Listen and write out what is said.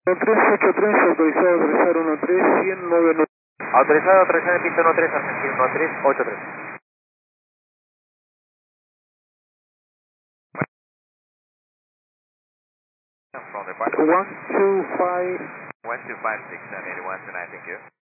1383, autorizado a aterrizar 13199. Autorizado a aterrizar en pista 13, Argentina 1383. From the pilot. 125. 1256 and 81 tonight, thank you.